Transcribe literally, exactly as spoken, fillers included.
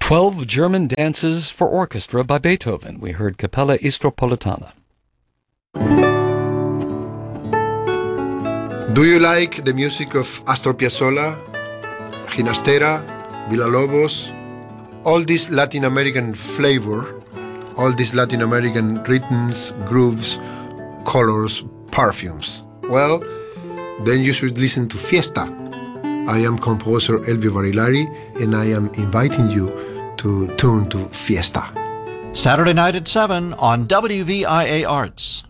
Twelve German Dances for Orchestra by Beethoven. We heard Capella Istropolitana. Do you like the music of Astor Piazzolla, Ginastera, Villalobos, all this Latin American flavor, all these Latin American rhythms, grooves, colors, perfumes? Well, then you should listen to Fiesta. I am composer Elvio Barilari, and I am inviting you to tune to Fiesta. Saturday night at seven on W V I A Arts.